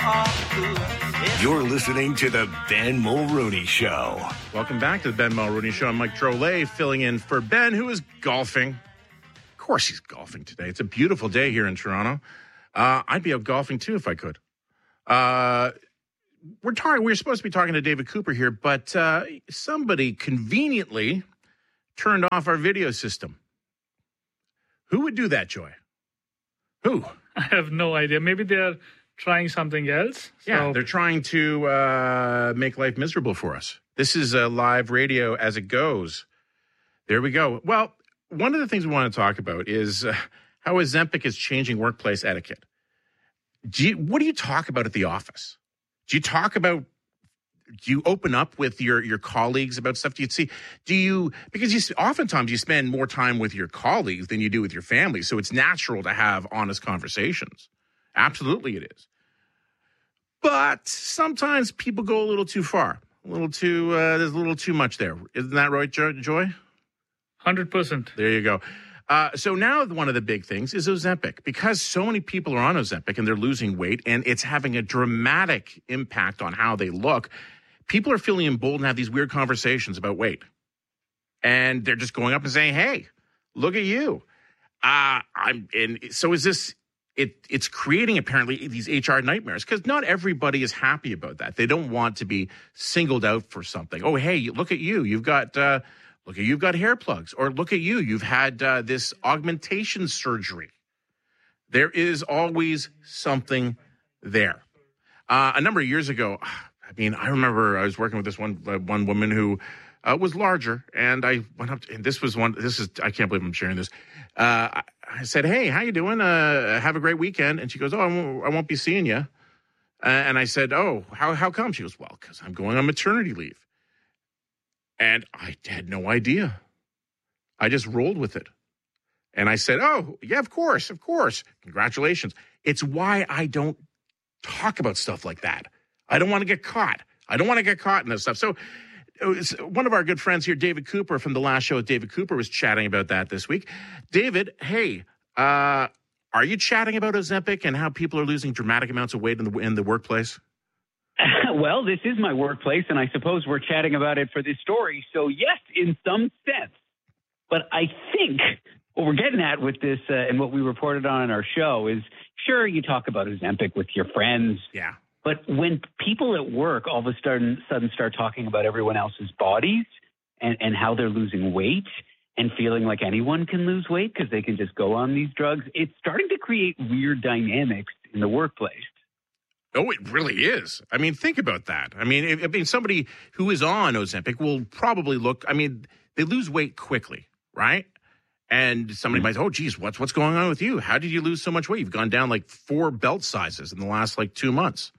You're listening to the Ben Mulrooney Show. Welcome back to the Ben Mulrooney Show. I'm Mike Drolet, filling in for Ben, who is golfing. Of course he's golfing today. It's a beautiful day here in Toronto. I'd be out golfing too if I could. We're supposed to be talking to David Cooper here, but somebody conveniently turned off our video system. Who would do that, Joy? Who? I have no idea. Maybe they're trying something else. Yeah, they're trying to make life miserable for us. This is live radio as it goes. There we go. Well, one of the things we want to talk about is how Ozempic is changing workplace etiquette. What do you talk about at the office? Do you open up with your colleagues about stuff? Because oftentimes you spend more time with your colleagues than you do with your family. So it's natural to have honest conversations. Absolutely it is. But sometimes people go a little too far. There's a little too much there. Isn't that right, Joy? 100%. There you go. So now one of the big things is Ozempic. Because so many people are on Ozempic and they're losing weight and it's having a dramatic impact on how they look, people are feeling emboldened to have these weird conversations about weight. And they're just going up and saying, hey, look at you. It's creating apparently these HR nightmares because not everybody is happy about that. They don't want to be singled out for something. Oh, hey, look at you. You've got hair plugs, or look at you. You've had this augmentation surgery. There is always something there. A number of years ago, I remember I was working with this one woman who was larger, and I went up to, and I can't believe I'm sharing this. I said, hey, how you doing? Have a great weekend. And she goes, oh, I won't be seeing you. And I said, oh, how come? She goes, well, because I'm going on maternity leave. And I had no idea. I just rolled with it. And I said, oh, yeah, of course. Congratulations. It's why I don't talk about stuff like that. I don't want to get caught. In this stuff. So one of our good friends here, David Cooper from the last show with David Cooper, was chatting about that this week. David, hey, are you chatting about Ozempic and how people are losing dramatic amounts of weight in the workplace? Well, this is my workplace, and I suppose we're chatting about it for this story. So, yes, in some sense. But I think what we're getting at with this and what we reported on in our show is, sure, you talk about Ozempic with your friends. Yeah. But when people at work all of a sudden start talking about everyone else's bodies and how they're losing weight and feeling like anyone can lose weight because they can just go on these drugs, it's starting to create weird dynamics in the workplace. Oh, it really is. I mean, think about that. Somebody who is on Ozempic will probably they lose weight quickly, right? And somebody might say, oh, geez, what's going on with you? How did you lose so much weight? You've gone down like 4 belt sizes in the last 2 months.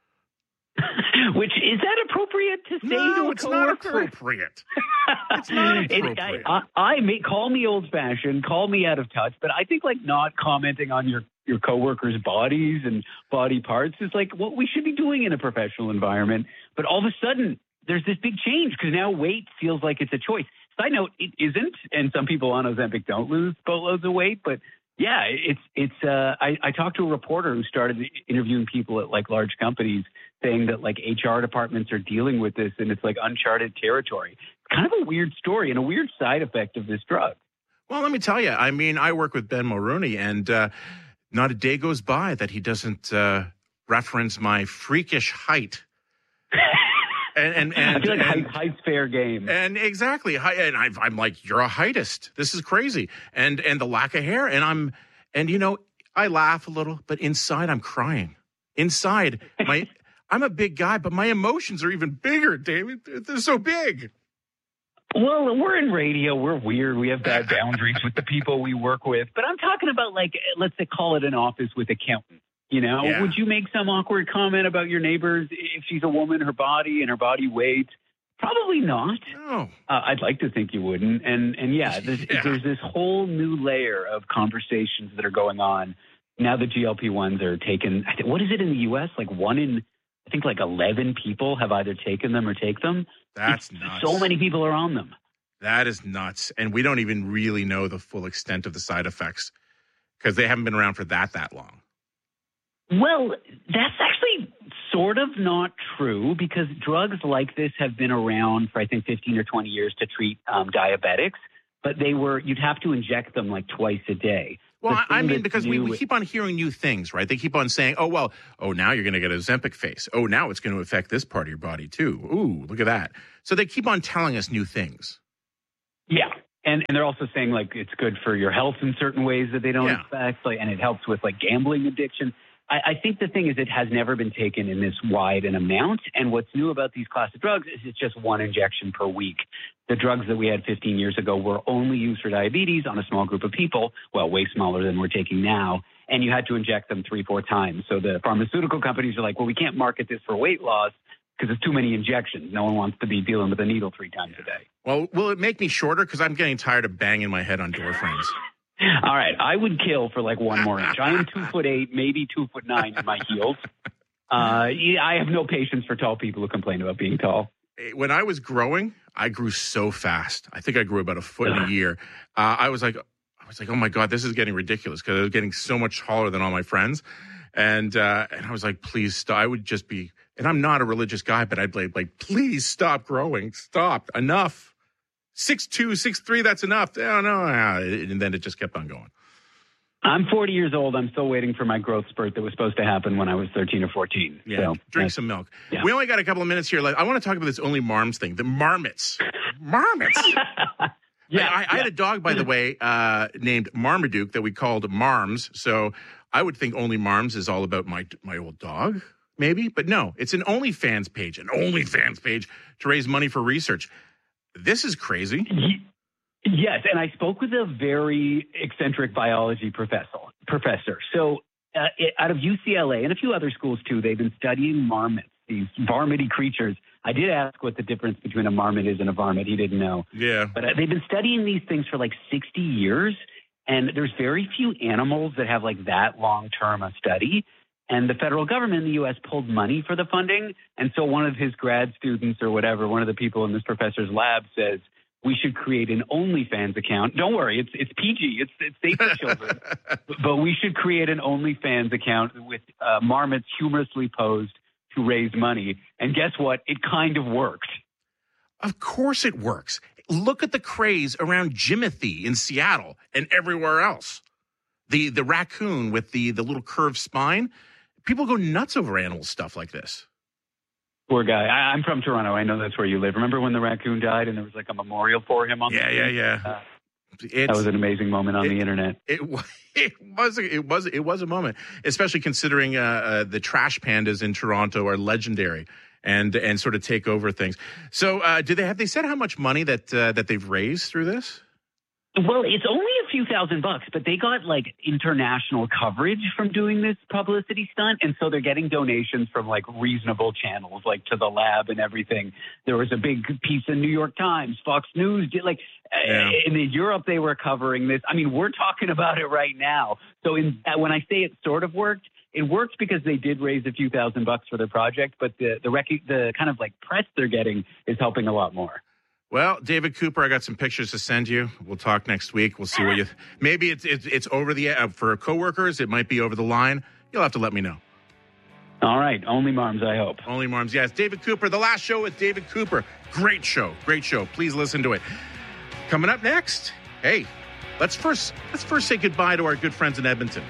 Which, is that appropriate to say to a coworker? It's not appropriate. It's not appropriate. Call me old-fashioned, call me out of touch, but I think not commenting on your coworkers' bodies and body parts is what we should be doing in a professional environment. But all of a sudden, there's this big change because now weight feels like it's a choice. Side note, it isn't, and some people on Ozempic don't lose boatloads of weight, but yeah, I talked to a reporter who started interviewing people at large companies saying that HR departments are dealing with this and it's uncharted territory. It's kind of a weird story and a weird side effect of this drug. Well, let me tell you, I work with Ben Mulrooney, and not a day goes by that he doesn't reference my freakish height. And I feel height's fair game. And exactly. And I'm like, you're a heightist. This is crazy. And the lack of hair. And I laugh a little, but inside I'm crying. Inside, I'm a big guy, but my emotions are even bigger, David. They're so big. Well, we're in radio. We're weird. We have bad boundaries with the people we work with. But I'm talking about, let's say, call it an office with accountants. Yeah. Would you make some awkward comment about your neighbors if she's a woman, her body and her body weight? Probably not. No. I'd like to think you wouldn't. And there's this whole new layer of conversations that are going on now that GLP-1s are taken. What is it in the U.S.? 1 in, 11 people have either taken them or take them. That's nuts. So many people are on them. That is nuts. And we don't even really know the full extent of the side effects because they haven't been around for that long. Well, that's actually sort of not true because drugs like this have been around for, I think, 15 or 20 years to treat diabetics, but you'd have to inject them like twice a day. Well, I mean, because we keep on hearing new things, right? They keep on saying, now you're going to get a Ozempic face. Oh, now it's going to affect this part of your body too. Ooh, look at that. So they keep on telling us new things. Yeah. And they're also saying, like, it's good for your health in certain ways that they don't expect, and it helps with, like, gambling addiction. I think the thing is it has never been taken in this wide an amount. And what's new about these class of drugs is it's just one injection per week. The drugs that we had 15 years ago were only used for diabetes on a small group of people, well, way smaller than we're taking now. And you had to inject them 3-4 times. So the pharmaceutical companies are like, well, we can't market this for weight loss because it's too many injections. No one wants to be dealing with a needle 3 times a day. Well, will it make me shorter? Because I'm getting tired of banging my head on door frames. All right. I would kill for like 1 more inch. I am 2'8", maybe 2'9" in my heels. I have no patience for tall people who complain about being tall. When I was growing, I grew so fast. I think I grew about a foot in a year. I was like, oh my God, this is getting ridiculous because I was getting so much taller than all my friends. And I was like, please stop. I would just be, and I'm not a religious guy, but I'd be like, please stop growing. Stop. Enough. 6'2", 6'3", that's enough. Oh, no. And then it just kept on going. I'm 40 years old. I'm still waiting for my growth spurt that was supposed to happen when I was 13 or 14. Yeah, so, drink some milk. Yeah. We only got a couple of minutes here. I want to talk about this Only Marms thing. The marmots. Marmots. I had a dog, by the way, named Marmaduke that we called Marms. So I would think Only Marms is all about my old dog, maybe. But no, it's an OnlyFans page to raise money for research. This is crazy. Yes, and I spoke with a very eccentric biology professor. So out of UCLA and a few other schools, too, they've been studying marmots, these varminty creatures. I did ask what the difference between a marmot is and a varmint. He didn't know. Yeah. But they've been studying these things for like 60 years, and there's very few animals that have like that long-term a study. And the federal government in the U.S. pulled money for the funding. And so one of his grad students or whatever, one of the people in this professor's lab says, we should create an OnlyFans account. Don't worry, it's PG. It's safe for children. But we should create an OnlyFans account with marmots humorously posed to raise money. And guess what? It kind of worked. Of course it works. Look at the craze around Jimothy in Seattle and everywhere else. The raccoon with the little curved spine. People go nuts over animal stuff like this. Poor guy. I'm from Toronto. I know that's where you live. Remember when the raccoon died and there was like a memorial for him on the street? Yeah. That was an amazing moment on the internet. It was a moment, especially considering the trash pandas in Toronto are legendary and sort of take over things. So, have they said how much money that they've raised through this? Well, it's only a few $1,000, but they got like international coverage from doing this publicity stunt. And so they're getting donations from like reasonable channels, like to the lab and everything. There was a big piece in New York Times, Fox News did in Europe, they were covering this. I mean, we're talking about it right now. So when I say it sort of worked, it worked because they did raise a few $1,000 for their project, but the kind of like press they're getting is helping a lot more. Well, David Cooper, I got some pictures to send you. We'll talk next week. We'll see what maybe it's over for coworkers. It might be over the line. You'll have to let me know. All right. Only Marms, I hope. Only Marms. Yes. David Cooper, The Last Show with David Cooper. Great show. Please listen to it. Coming up next. Hey, let's first say goodbye to our good friends in Edmonton.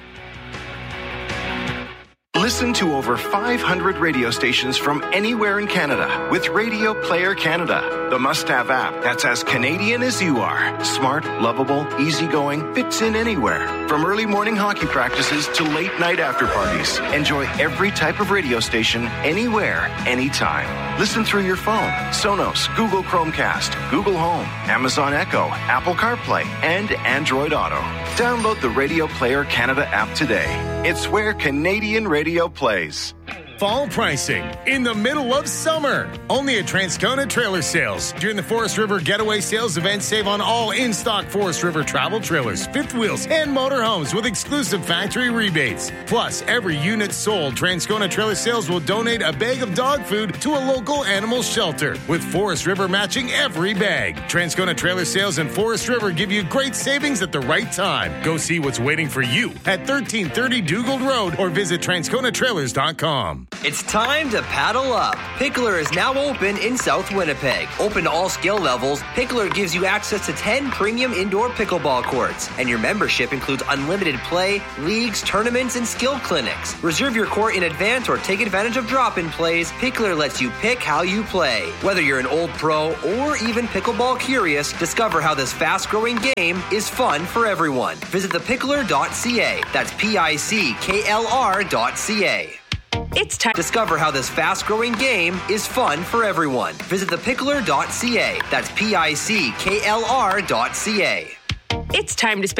Listen to over 500 radio stations from anywhere in Canada with Radio Player Canada, the must-have app that's as Canadian as you are. Smart, lovable, easygoing, fits in anywhere. From early morning hockey practices to late night after parties. Enjoy every type of radio station, anywhere, anytime. Listen through your phone, Sonos, Google Chromecast, Google Home, Amazon Echo, Apple CarPlay, and Android Auto. Download the Radio Player Canada app today. It's where Canadian radio plays. Fall pricing in the middle of summer. Only at Transcona Trailer Sales. During the Forest River Getaway Sales event, save on all in-stock Forest River travel trailers, fifth wheels, and motorhomes with exclusive factory rebates. Plus, every unit sold, Transcona Trailer Sales will donate a bag of dog food to a local animal shelter, with Forest River matching every bag. Transcona Trailer Sales and Forest River give you great savings at the right time. Go see what's waiting for you at 1330 Dugald Road or visit TransconaTrailers.com. It's time to paddle up. Pickler is now open in South Winnipeg. Open to all skill levels, Pickler gives you access to 10 premium indoor pickleball courts. And your membership includes unlimited play, leagues, tournaments, and skill clinics. Reserve your court in advance or take advantage of drop-in plays. Pickler lets you pick how you play. Whether you're an old pro or even pickleball curious, discover how this fast-growing game is fun for everyone. Visit thepickler.ca. That's PICKLR.ca. It's time. Discover how this fast-growing game is fun for everyone. Visit thepickler.ca. That's PICKLR.ca. It's time to spend